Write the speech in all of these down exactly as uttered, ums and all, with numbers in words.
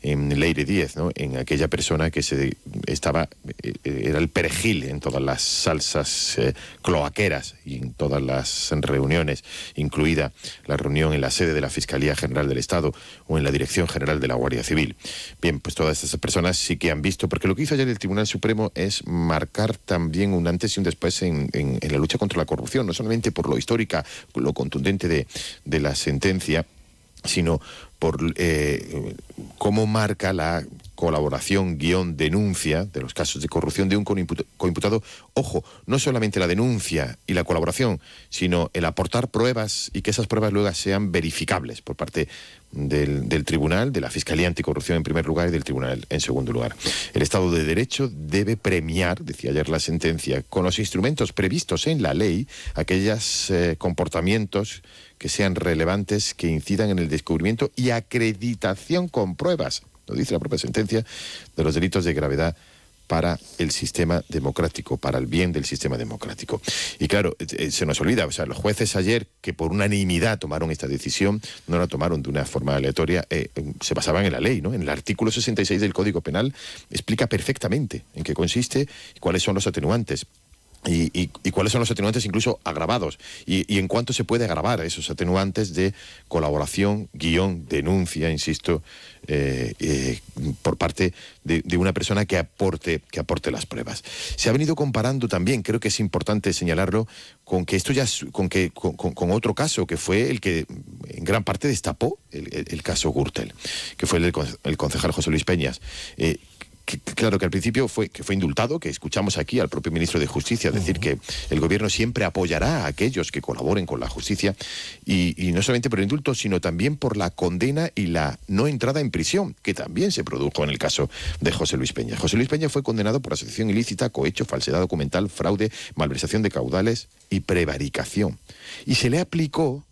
en Leire Díez, ¿no? En aquella persona que se estaba, eh, era el perejil en todas las salsas eh, cloaqueras y en todas las reuniones, incluida la reunión en la sede de la Fiscalía General del Estado o en la Dirección General de la Guardia Civil. Bien, pues todas esas personas sí que han visto, porque lo que hizo ayer el Tribunal Supremo es marcar también un antes y un después en, en, en la lucha contra la corrupción, no solamente por lo histórica, lo contundente de, de la sentencia, sino por eh, cómo marca la colaboración guión denuncia de los casos de corrupción de un coimputado. Ojo, no solamente la denuncia y la colaboración, sino el aportar pruebas y que esas pruebas luego sean verificables por parte del, del tribunal, de la Fiscalía Anticorrupción en primer lugar y del tribunal en segundo lugar. El Estado de Derecho debe premiar, decía ayer la sentencia, con los instrumentos previstos en la ley, aquellos eh, comportamientos que sean relevantes, que incidan en el descubrimiento y acreditación con pruebas, lo dice la propia sentencia, de los delitos de gravedad para el sistema democrático, para el bien del sistema democrático. Y claro, eh, se nos olvida, o sea, los jueces ayer, que por unanimidad tomaron esta decisión, no la tomaron de una forma aleatoria, eh, se basaban en la ley, ¿no? En el artículo sesenta y seis del Código Penal explica perfectamente en qué consiste y cuáles son los atenuantes. Y, y, y cuáles son los atenuantes incluso agravados y, y en cuánto se puede agravar esos atenuantes de colaboración, guión, denuncia, insisto, eh, eh, por parte de, de una persona que aporte, que aporte las pruebas. Se ha venido comparando también, creo que es importante señalarlo, con que esto ya con que con, con, con otro caso que fue el que en gran parte destapó el, el, el caso Gürtel, que fue el del el concejal José Luis Peñas. Eh, Que, claro, que al principio fue, que fue indultado, que escuchamos aquí al propio ministro de Justicia decir que el gobierno siempre apoyará a aquellos que colaboren con la justicia, y, y no solamente por el indulto, sino también por la condena y la no entrada en prisión, que también se produjo en el caso de José Luis Peña. José Luis Peña fue condenado por asociación ilícita, cohecho, falsedad documental, fraude, malversación de caudales y prevaricación. Y se le aplicó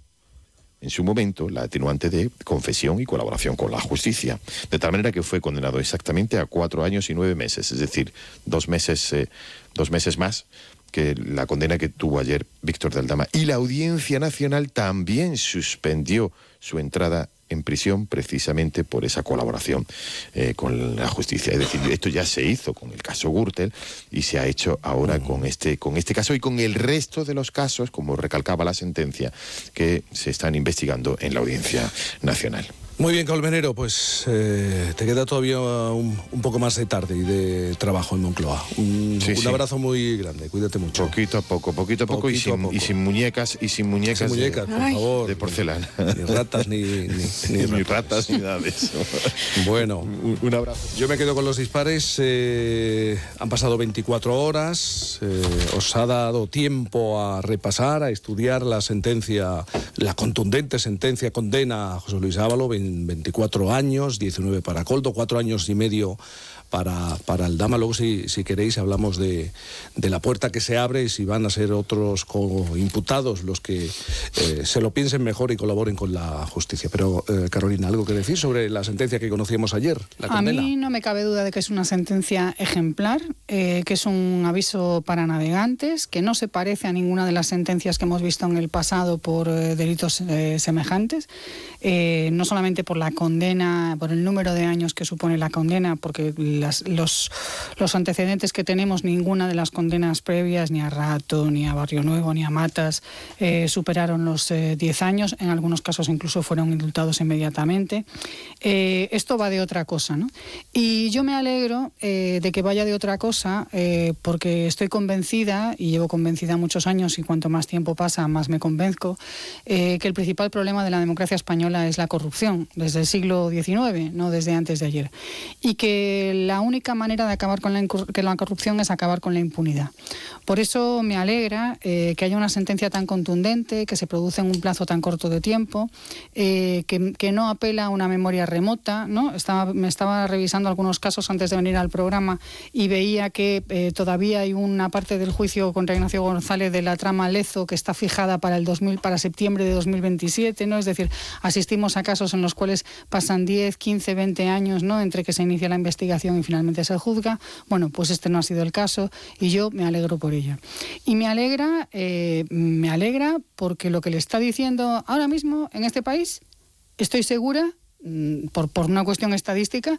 en su momento la atenuante de confesión y colaboración con la justicia, de tal manera que fue condenado exactamente a cuatro años y nueve meses, es decir, dos meses, eh, dos meses más que la condena que tuvo ayer Víctor de Aldama. Y la Audiencia Nacional también suspendió su entrada en prisión precisamente por esa colaboración eh, con la justicia. Es decir, esto ya se hizo con el caso Gürtel y se ha hecho ahora uh-huh. con este con este caso y con el resto de los casos, como recalcaba la sentencia, que se están investigando en la Audiencia Nacional. Muy bien, Colmenero, pues eh, te queda todavía un, un poco más de tarde y de trabajo en Moncloa. Un, sí, un sí. abrazo muy grande, cuídate mucho. Poquito a poco, poquito a poco, poquito y, sin, a poco. y sin muñecas y sin muñecas, sin muñecas de, por favor, de porcelana. Ni ratas ni, ni, ni, ni ratas ni nada de eso. Bueno, un, un abrazo. Yo me quedo con los dispares. Eh, han pasado veinticuatro horas. Eh, os ha dado tiempo a repasar, a estudiar la sentencia, la contundente sentencia condena a José Luis Ábalos, veinticuatro años, diecinueve para Coldo, cuatro años y medio para, para Aldama. Luego, si, si queréis, hablamos de, de la puerta que se abre y si van a ser otros imputados los que eh, se lo piensen mejor y colaboren con la justicia. Pero, eh, Carolina, ¿algo que decir sobre la sentencia que conocíamos ayer, la condena? A mí no me cabe duda de que es una sentencia ejemplar, eh, que es un aviso para navegantes, que no se parece a ninguna de las sentencias que hemos visto en el pasado por eh, delitos eh, semejantes, eh, no solamente por la condena, por el número de años que supone la condena, porque las, los, los antecedentes que tenemos, ninguna de las condenas previas, ni a Rato, ni a Barrio Nuevo, ni a Matas, eh, superaron los eh, diez años, en algunos casos incluso fueron indultados inmediatamente. Eh, esto va de otra cosa, ¿no? Y yo me alegro eh, de que vaya de otra cosa, eh, porque estoy convencida, y llevo convencida muchos años, y cuanto más tiempo pasa, más me convenzco, eh, que el principal problema de la democracia española es la corrupción, desde el siglo diecinueve, no desde antes de ayer. Y que la única manera de acabar con la, que la corrupción es acabar con la impunidad. Por eso me alegra eh, que haya una sentencia tan contundente, que se produce en un plazo tan corto de tiempo, eh, que, que no apela a una memoria remota, ¿no? Estaba, me estaba revisando algunos casos antes de venir al programa y veía que eh, todavía hay una parte del juicio contra Ignacio González de la trama Lezo que está fijada para el dos mil, para septiembre de dos mil veintisiete, ¿no? Es decir, asistimos a casos en los cuales pasan diez, quince, veinte años, ¿no? Entre que se inicia la investigación y finalmente se juzga. Bueno, pues este no ha sido el caso y yo me alegro por ello. Y me alegra, eh, me alegra porque lo que le está diciendo ahora mismo en este país, estoy segura, por, por una cuestión estadística,